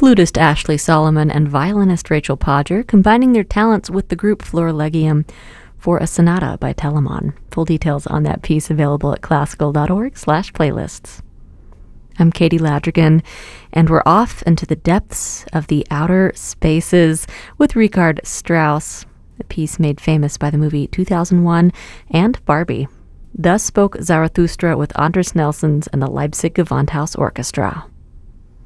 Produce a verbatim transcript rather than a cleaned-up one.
flutist Ashley Solomon and violinist Rachel Podger, combining their talents with the group Florilegium for a sonata by Telemann. Full details on that piece available at classical.org slash playlists. I'm Katie Ladrigan, and we're off into the depths of the outer spaces with Richard Strauss, a piece made famous by the movie two thousand one and Barbie. Thus spoke Zarathustra with Andris Nelsons and the Leipzig Gewandhaus Orchestra.